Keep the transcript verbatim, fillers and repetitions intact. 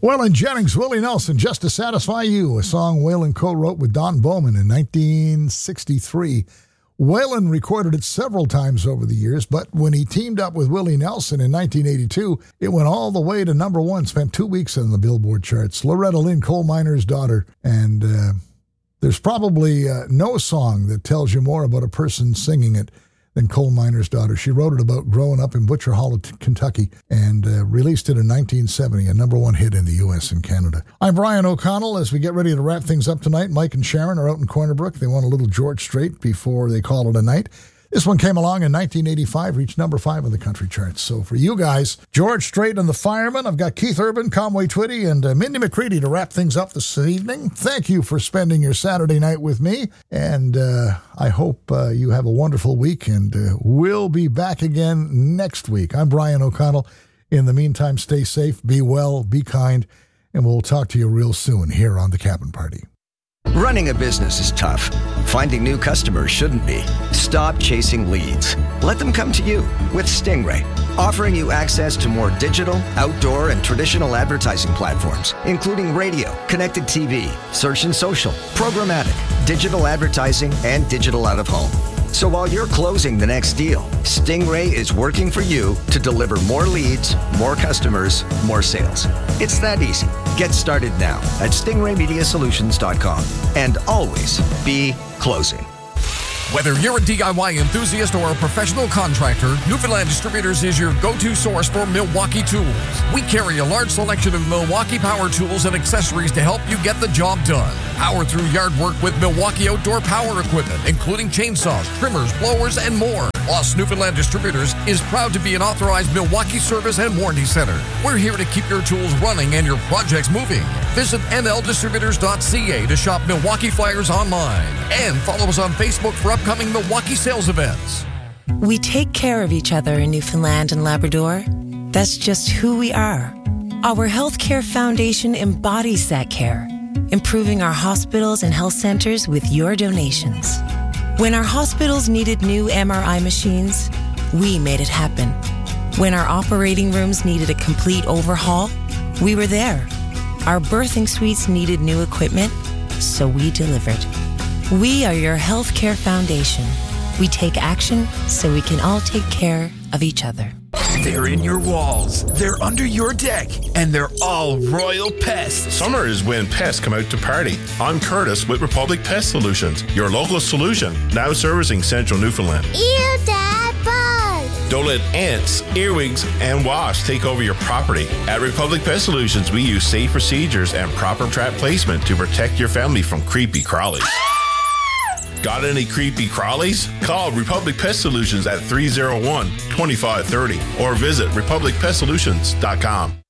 Waylon Jennings, Willie Nelson, Just to Satisfy You, a song Waylon co-wrote with Don Bowman in nineteen sixty-three. Waylon recorded it several times over the years, but when he teamed up with Willie Nelson in nineteen eighty-two, it went all the way to number one, spent two weeks on the Billboard charts. Loretta Lynn, Coal Miner's Daughter, and uh, there's probably uh, no song that tells you more about a person singing it than Coal Miner's Daughter. She wrote it about growing up in Butcher Hollow, Kentucky, and uh, released it in nineteen seventy, a number one hit in the U S and Canada. I'm Brian O'Connell. As we get ready to wrap things up tonight, Mike and Sharon are out in Corner Brook. They want a little George Strait before they call it a night. This one came along in nineteen eighty-five, reached number five on the country charts. So for you guys, George Strait and the Firemen, I've got Keith Urban, Conway Twitty, and uh, Mindy McCready to wrap things up this evening. Thank you for spending your Saturday night with me, and uh, I hope uh, you have a wonderful week, and uh, we'll be back again next week. I'm Brian O'Connell. In the meantime, stay safe, be well, be kind, and we'll talk to you real soon here on The Cabin Party. Running a business is tough. Finding new customers shouldn't be. Stop chasing leads. Let them come to you with Stingray, offering you access to more digital, outdoor, and traditional advertising platforms, including radio, connected T V, search and social, programmatic, digital advertising, and digital out-of-home. So while you're closing the next deal, Stingray is working for you to deliver more leads, more customers, more sales. It's that easy. Get started now at stingray media solutions dot com and always be closing. Whether you're a D I Y enthusiast or a professional contractor, Newfoundland Distributors is your go-to source for Milwaukee tools. We carry a large selection of Milwaukee power tools and accessories to help you get the job done. Power through yard work with Milwaukee outdoor power equipment, including chainsaws, trimmers, blowers, and more. Plus, Newfoundland Distributors is proud to be an authorized Milwaukee service and warranty center. We're here to keep your tools running and your projects moving. Visit m l distributors dot c a to shop Milwaukee Flyers online and follow us on Facebook for upcoming Milwaukee sales events. We take care of each other in Newfoundland and Labrador. That's just who we are. Our Healthcare Foundation embodies that care, improving our hospitals and health centers with your donations. When our hospitals needed new M R I machines, we made it happen. When our operating rooms needed a complete overhaul, we were there. Our birthing suites needed new equipment, so we delivered. We are your Healthcare Foundation. We take action so we can all take care of each other. They're in your walls, they're under your deck, and they're all Royal Pests. Summer is when pests come out to party. I'm Curtis with Republic Pest Solutions, your local solution, now servicing central Newfoundland. Ew, Dad, bug! Don't let ants, earwigs, and wasps take over your property. At Republic Pest Solutions, we use safe procedures and proper trap placement to protect your family from creepy crawlies. Got any creepy crawlies? Call Republic Pest Solutions at three oh one, two five three oh or visit republic pest solutions dot com.